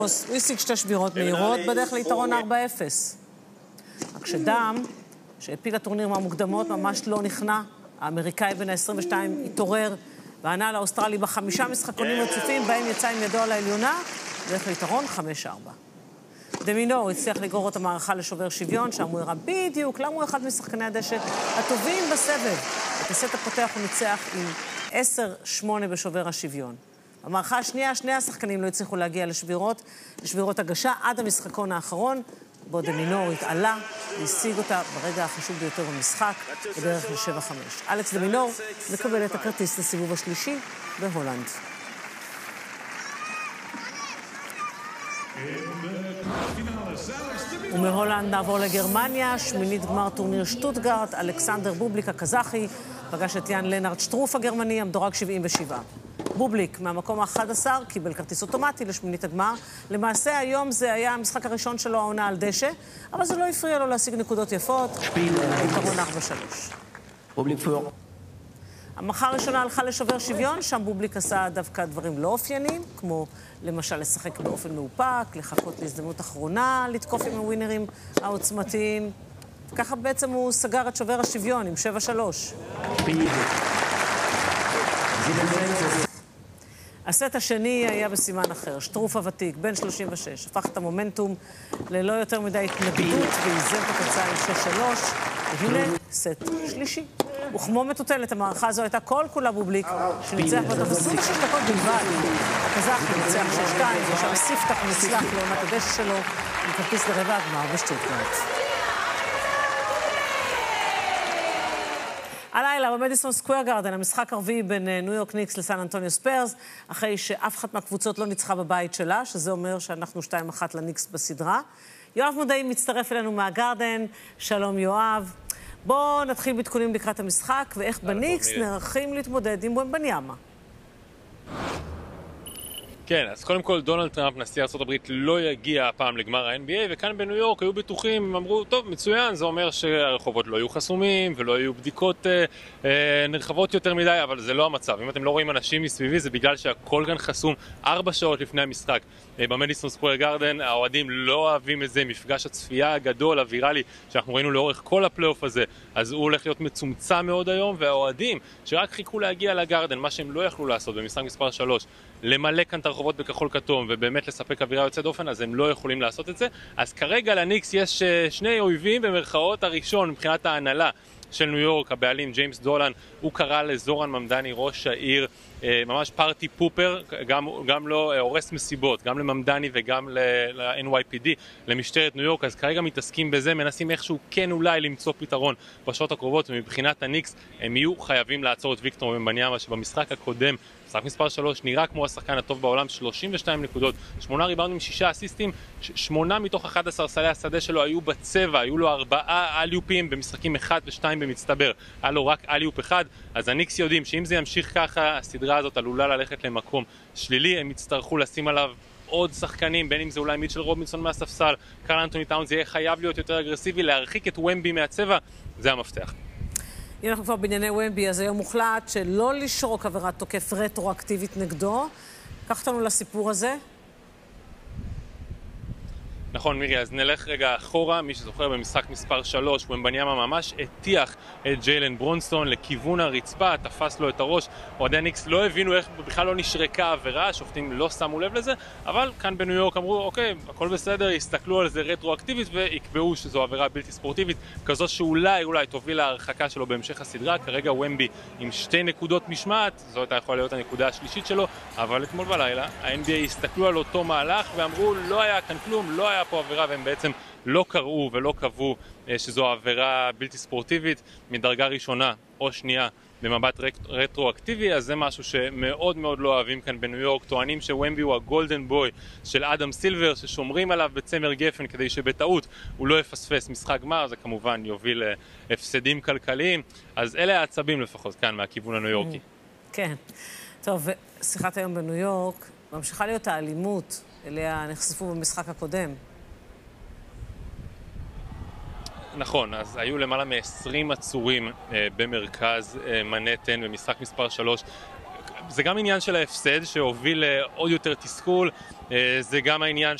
הוא השיג 2 שבירות מהירות בדרך ליתרון 4-0. רק שדם, שהפיל הטורניר מהמוקדמות, ממש לא נכנע. האמריקאי בן ה-22 התעורר וענה לאוסטרלי ב5 משחקונים רצופים, בהם יצא עם ידו על העליונה, דרך ליתרון 5-4. דמינור הצליח לגרור את המערכה לשובר שוויון, שם הוא הראה בדיוק למה הוא אחד משחקני הדשא הטובים בסבב. את הסט הפותח הוא ניצח עם 10-8 בשובר השוויון. במערכה השנייה, שני השחקנים לא הצליחו להגיע לשבירות הגשה עד המשחקון האחרון, בו דמינור התעלה והשיג אותה ברגע החשוב ביותר במשחק, בדרך ל7-5. אלכס דמינור מקבל את הכרטיס לסיבוב השלישי בהולנד. ומהולנד נעבור לגרמניה, שמינית גמר טורניר שטוטגרט, אלכסנדר בובליק הקזחי פגש את יאן לנארד שטרוף הגרמני, המדורג 77. בובליק מהמקום ה-11 קיבל כרטיס אוטומטי לשמינית הגמר. למעשה היום זה היה המשחק הראשון שלו העונה על דשא, אבל זה לא הפריע לו להשיג נקודות יפות, יתרון 4-3. המחר הראשונה הלכה לשובר שוויון, שם בובליק עשה דווקא דברים לא אופיינים, כמו למשל לשחק באופן מאופק, לחכות להזדמנות אחרונה, לתקוף עם הווינרים העוצמתיים. ככה בעצם הוא סגר את שובר השוויון עם 7-3. הסט השני היה בסימן אחר. שטרוף הוותיק, בן 36, הפך את המומנטום ללא יותר מדי התנגדות ואיזן את התוצאה עם 6-3. והנה סט שלישי. וכמו מטוטלת, המערכה הזו הייתה כל כולה בובליק, שניצח בתוך 26 דקות בלבד. הקזחי ניצח 6-2, ושם ספתח מוצלח לעומת הדשא שלו, עם כרטיס לרבע הגמר בשטוטגרט. הלילה במדיסון סקוואר גארדן, המשחק הרביעי בין ניו יורק ניקס לסן אנטוניו ספיירס, אחרי שאף אחת מהקבוצות לא ניצחה בבית שלה, שזה אומר שאנחנו 2-1 לניקס בסדרה. יואב מודעי מצטרף אלינו מהגארדן. שלום יואב. בואו נתחיל בתקונים לקראת המשחק, ואיך בניקס נערכים להתמודד עם ומבניאמה. כן, אז קודם כל דונלד טראמפ, נשיא ארצות הברית, לא יגיע הפעם לגמר ה-NBA, וכאן בניו יורק היו בטוחים, הם אמרו, טוב, מצוין, זה אומר שהרחובות לא יהיו חסומים, ולא יהיו בדיקות נרחבות יותר מדי, אבל זה לא המצב. אם אתם לא רואים אנשים מסביבי, זה בגלל שהכל כאן חסום 4 שעות לפני המשחק. במדיסון סקוואר גארדן, האוהדים לא אוהבים את זה, מפגש הצפייה הגדול, הוויראלי, שאנחנו ראינו לאורך כל הפלייאוף הזה, אז הוא הולך להיות מצומצם מאוד היום, והאוהדים שרק חיכו להגיע לגארדן, מה שהם לא יכלו לעשות במשחק מספר 3, למלא כאן את הרחובות בכחול כתום ובאמת לספק אווירה יוצאת דופן, אז הם לא יכולים לעשות את זה. אז כרגע לניקס יש שני אויבים במרכאות. הראשון מבחינת ההנהלה של ניו יורק, הבעלים ג'יימס דולן, הוא קרא לזורן ממדני, ראש העיר, ממש פארטי פופר, גם לא הורס מסיבות, גם לממדני וגם ל-NYPD, למשטרת ניו יורק. אז כרגע מתעסקים בזה, מנסים איכשהו כן אולי למצוא פתרון בשעות הקרובות, ומבחינת הניקס הם יהיו חייבים לעצור את ויקטור ומבניאמה, שבמשחק הקודם, משחק מספר 3, נראה כמו השחקן הטוב בעולם, 32 נקודות, 8 ריבאונדים, 6 אסיסטים, 8 מתוך 11 סלי השדה שלו היו בצבע, היו לו 4 אליופים במשחקים 1 ו2 במצטבר, היה לו רק אליופ אחד. אז הניקס יודעים שאם זה ימשיך ככה, הסדרה הזאת עלולה ללכת למקום שלילי, הם יצטרכו לשים עליו עוד שחקנים, בין אם זה אולי מיטשל רובינסון מהספסל, קרל אנטוני טאונס יהיה חייב להיות יותר אגרסיבי, להרחיק את ומבי מהצבע, זה המפתח. אם אנחנו כבר בענייני ומבי, אז היום מוחלט שלא לשרוק עבירת תוקף רטרואקטיבית נגדו. קח אותנו לסיפור הזה. נכון מירי, אז נלך רגע אחורה. מי שזוכר במשחק מספר 3, ומבניאמה ממש הטיח את ג'יילן ברונסטון לכיוון הרצפה, תפס לו את הראש. אוהדי הניקס לא הבינו איך בכלל לא נשרקה עבירה, השופטים לא שמו לב לזה, אבל כאן בניו יורק אמרו, אוקיי, הכל בסדר, הסתכלו על זה רטרואקטיבית ויקבעו שזו עבירה בלתי ספורטיבית, כזאת שאולי תוביל להרחקה שלו בהמשך הסדרה. כרגע ומבי עם 2 נקודות משמעת, זאת יכולה להיות הנקודה השלישית שלו, אבל אתמול בלילה ה-NBA הסתכלו על אותו מהלך ואמרו, לא היה כאן כלום, לא היה פה עבירה, והם בעצם לא קראו ולא קבעו שזו עבירה בלתי ספורטיבית מדרגה ראשונה או שנייה במבט רטרואקטיבי. אז זה משהו שמאוד מאוד לא אוהבים כאן בניו יורק. טוענים שוומבי הוא הגולדן בוי של אדם סילבר, ששומרים עליו בצמר גפן כדי שבטעות הוא לא יפספס משחק גמר. זה כמובן יוביל להפסדים כלכליים. אז אלה העצבים לפחות כאן מהכיוון הניו יורקי. כן. טוב, שיחת היום בניו יורק ממשיכה להיות האלימות אליה נחשפו במשחק הקודם. נכון, אז היו למעלה מ-20 עצורים במרכז מנהטן במשחק מספר 3. זה גם עניין של ההפסד שהוביל לעוד יותר תסכול, זה גם העניין